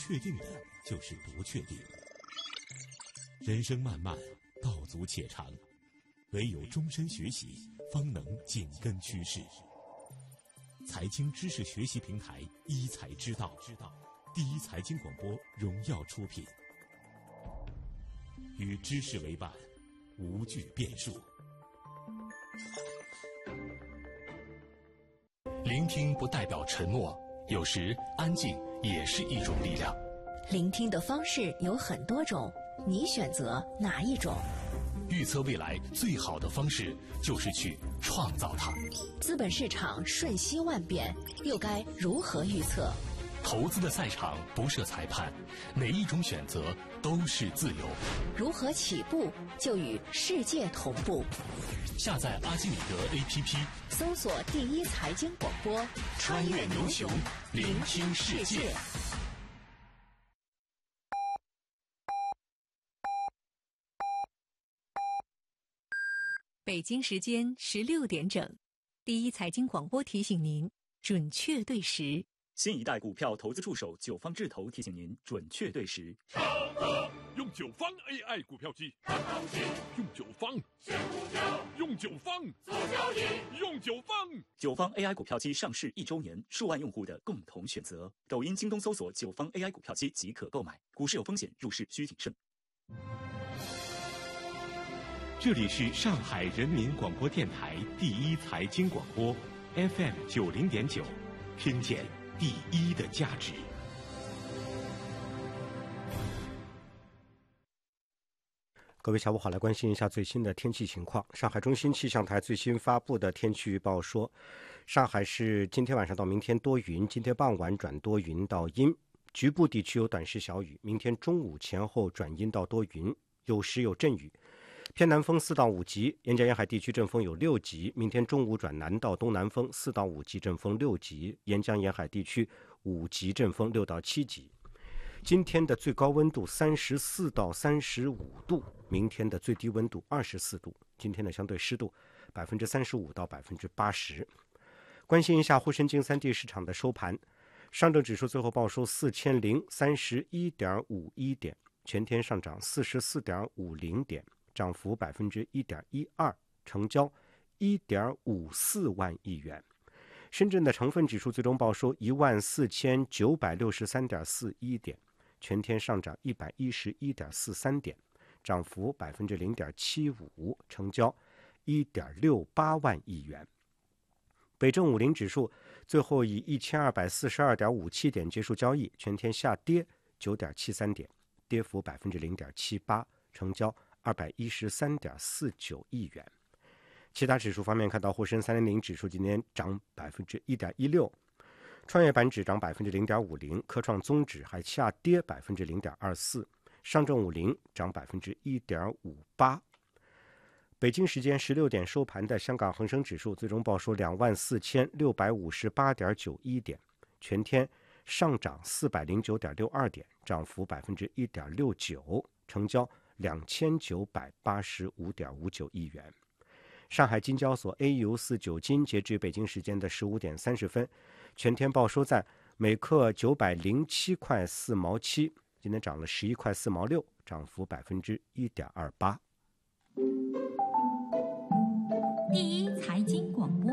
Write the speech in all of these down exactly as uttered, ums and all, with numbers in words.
确定的就是不确定。人生漫漫，道阻且长，唯有终身学习，方能紧跟趋势。财经知识学习平台一财之道，第一财经广播荣耀出品，与知识为伴，无惧变数。 聆听不代表沉默，有时安静也是一种力量。 聆听的方式有很多种，你选择哪一种？ 预测未来最好的方式就是去创造它。 资本市场瞬息万变，又该如何预测？ 投资的赛场不设裁判，哪一种选择都是自由。 如何起步就与世界同步？ 下载阿基米德 A P P， 搜索第一财经广播， 穿越牛熊，聆听世界。 北京时间十六点整，第一财经广播提醒您准确对时。 新一代股票投资助手九方智投提醒您准确对时。 超哥用九方 A I 股票机，看行情；用九方选股票，用九方做交易，用九方。 九方 A I 股票机上市一周年，数万用户的共同选择。抖音、京东搜索九方 A I 股票机即可购买。股市有风险，入市需谨慎。 这里是上海人民广播电台第一财经广播 F M 九零点九，听见第一的价值。 各位下午好，来关心一下最新的天气情况。上海中心气象台最新发布的天气预报说，上海市今天晚上到明天多云，今天傍晚转多云到阴，局部地区有短时小雨，明天中午前后转阴到多云，有时有阵雨。偏南风四到五级，沿江沿海地区阵风有六级。明天中午转南到东南风四到五级，阵风六级，沿江沿海地区五级阵风六到七级。今天的最高温度三十四到三十五度，明天的最低温度二十四度。今天的相对湿度百分之三十五到百分之八十。关心一下沪深金三地市场的收盘，上证指数最后报收四千零三十一点五一点，全天上涨四十四点五零点。涨幅百分之一点一二，成交一点五四万亿元。深圳的成分指数最终报收一万四千九百六十三点四一点，全天上涨一百一十一点四三点，涨幅百分之零点七五，成交一点六八万亿元。北证五零指数最后以一千二百四十二点五七点结束交易，全天下跌九点七三点，跌幅百分之零点七八，成交二百一十三点四九亿元。其他指数方面，看到沪深三零零指数今天涨百分之一点一六，创业板指涨百分之零点五零，科创综指还下跌百分之零点二四，上证五零涨百分之一点五八。北京时间十六点收盘的香港恒生指数最终报收两万四千六百五十八点九一点，全天上涨四百零九点六二点，涨幅百分之一点六九，成交两千九百八十五点五九亿元。上海金交所 A 油四九金截至北京时间的十五点三十分，全天报收在每克九百零七块四毛七，今天涨了十一块四毛六，涨幅百分之一点二八。 第一财经广播，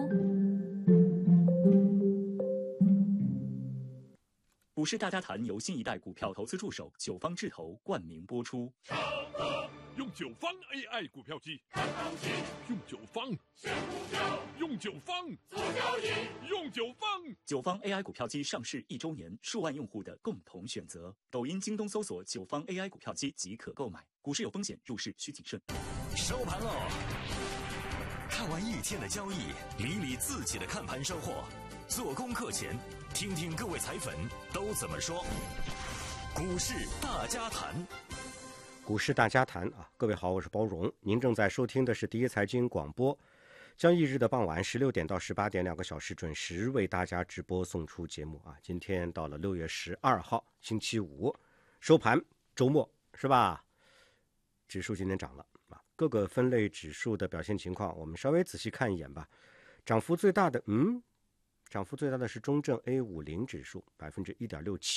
股市大家谈由新一代股票投资助手九方智投冠名播出。 用九方 A I 股票机，看行情；用九方选股票，用九方做交易，用九方。 九方 A I 股票机上市一周年，数万用户的共同选择。抖音、京东搜索九方 A I 股票机即可购买。股市有风险，入市需谨慎。 收盘喽！看完一天的交易，理理自己的看盘收获。做功课前，听听各位彩粉都怎么说。股市大家谈。 股市大家谈啊，各位好，我是包荣。您正在收听的是第一财经广播，交易日的傍晚十六点到十八点两个小时准时为大家直播送出节目啊。今天到了六月十二号星期五，收盘周末是吧？指数今天涨了啊，各个分类指数的表现情况我们稍微仔细看一眼吧。涨幅最大的，嗯，涨幅最大的是中证 A 五十指数百分之一点六七，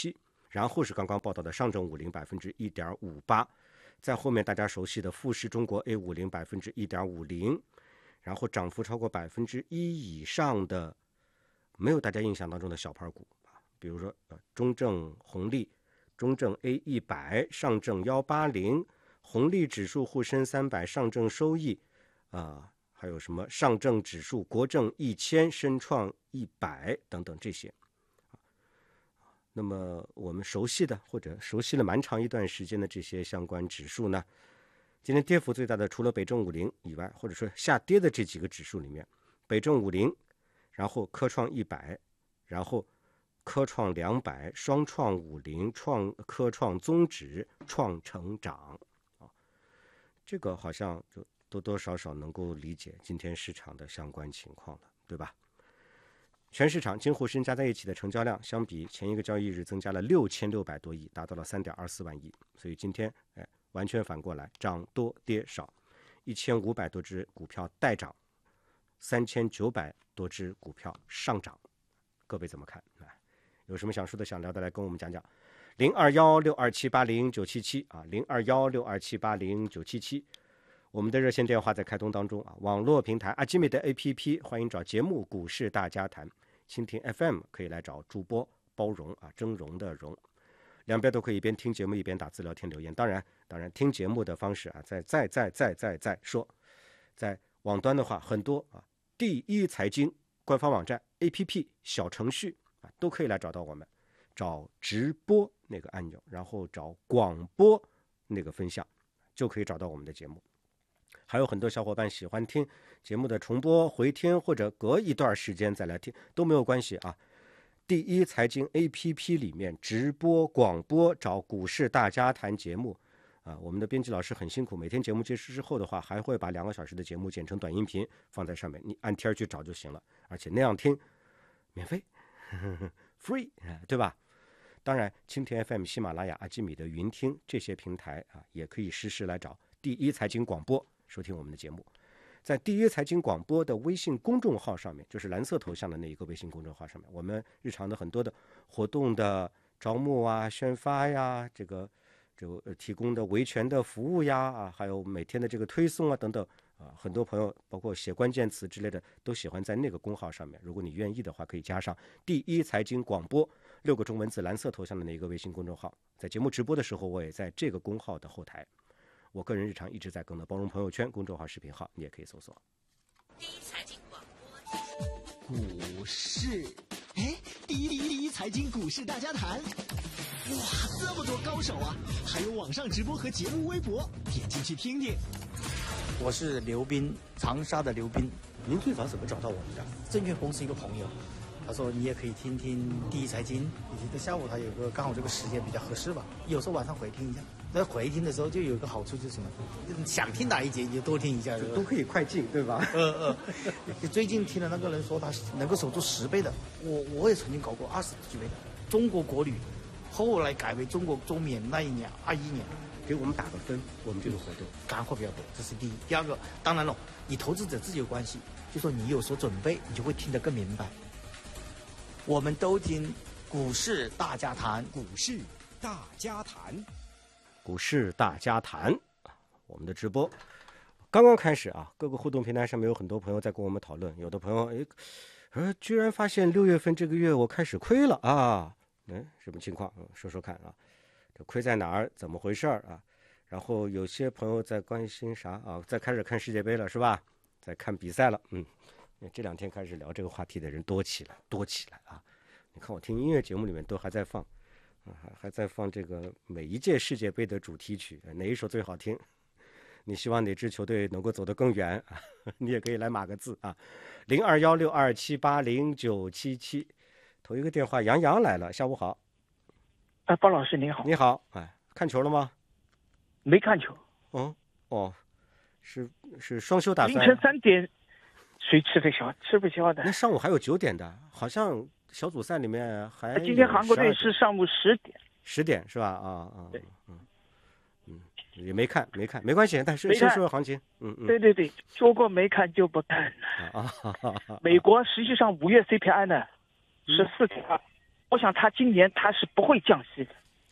然后是刚刚报道的上证五零百分之一点五八，在后面大家熟悉的富时中国 A 五零百分之一点五零，然后涨幅超过百分之一以上的，没有大家印象当中的小盘股啊，比如说呃中证红利、中证 A 一百、上证一八零、红利指数沪深三百、上证收益啊、呃，还有什么上证指数、国证一千、深创一百等等这些。那么我们熟悉的或者熟悉了蛮长一段时间的这些相关指数呢，今天跌幅最大的除了北证五零以外，或者说下跌的这几个指数里面，北证五零，然后科创一百，然后科创两百、双创五零、创科创综指、创成长啊，这个好像就多多少少能够理解今天市场的相关情况了，对吧？全市场京沪深加在一起的成交量，相比前一个交易日增加了六千六百多亿，达到了三点二四万亿。所以今天，哎，完全反过来，涨多跌少，一千五百多只股票带涨，三千九百多只股票上涨。各位怎么看？哎，有什么想说的、想聊的，来跟我们讲讲。零二幺六二七八零九七七啊，零二幺六二七八零九七七。我们的热线电话在开通当中啊，网络平台阿基米的 A P P 欢迎找节目股市大家谈，蜻蜓 F M 可以来找主播包容啊，峥嵘的嵘，两边都可以一边听节目一边打字聊天留言。当然，当然听节目的方式啊，再再再再再再说，在网端的话很多啊，第一财经官方网站 A P P 小程序啊，都可以来找到我们，找直播那个按钮，然后找广播那个分项，就可以找到我们的节目。还有很多小伙伴喜欢听节目的重播回听，或者隔一段时间再来听都没有关系啊。第一财经 A P P 里面直播广播找股市大家谈节目啊，我们的编辑老师很辛苦，每天节目结束之后的话，还会把两个小时的节目剪成短音频放在上面，你按天去找就行了，而且那样听免费呵呵 free 对吧？当然蜻蜓 F M、 喜马拉雅、阿基米的云听这些平台啊，也可以实时来找第一财经广播收听我们的节目。在第一财经广播的微信公众号上面，就是蓝色头像的那一个微信公众号上面，我们日常的很多的活动的招募啊、宣发呀，这个这个提供的维权的服务呀啊，还有每天的这个推送啊等等啊，很多朋友包括写关键词之类的都喜欢在那个公号上面。如果你愿意的话，可以加上第一财经广播六个中文字蓝色头像的那一个微信公众号。在节目直播的时候，我也在这个公号的后台。我个人日常一直在更的包容朋友圈公众号视频号，你也可以搜索。 第一财经广播股市，哎，第一第一第一财经股市大家谈，哇，这么多高手啊！还有网上直播和节目微博，点进去听听。 我是刘斌，长沙的刘斌。 您最早怎么找到我们的？ 证券公司一个朋友，他说你也可以听听第一财经，以及在下午他有个刚好这个时间比较合适吧，有时候晚上回听一下。在回听的时候就有一个好处就是什么，想听哪一节你就多听一下， 都可以快进，对吧？ 呃呃，最近听了那个人说他能够守住十倍的，我我也曾经搞过二十几倍的。中国国旅后来改为中国中免那一年二一年， 给我们打个分，我们这个活动干货比较多，这是第一。第二个，当然了，你投资者自己有关系，就说你有所准备，你就会听得更明白。我们都听股市大家谈， 股市大家谈。 股市大家谈，我们的直播刚刚开始啊，各个互动平台上面有很多朋友在跟我们讨论，有的朋友哎，呃，居然发现六月份这个月我开始亏了啊，嗯，什么情况？嗯，说说看啊，这亏在哪儿？怎么回事啊？然后有些朋友在关心啥啊？在开始看世界杯了是吧？在看比赛了，嗯，这两天开始聊这个话题的人多起来，多起来啊！你看我听音乐节目里面都还在放。还还在放这个每一届世界杯的主题曲，哪一首最好听？你希望哪支球队能够走得更远？你也可以来码个字啊，零二幺六二七八零九七七。头一个电话，杨洋来了，下午好。 啊，包老师您好。 你好，哎，看球了吗？ 没看球。 嗯，哦，是是双休打算。 凌晨三点，谁吃得消？吃不消的。 那上午还有九点的，好像。小组赛里面还今天韩国队是上午十点， 十点是吧？啊啊， 对， 嗯嗯，也没看没看，没关系，但是先说说行情，嗯嗯， 对对对，说过没看就不看啊啊！ 美国实际上五月 C P I 呢是四点二，我想他今年他是不会降息的，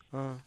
嗯，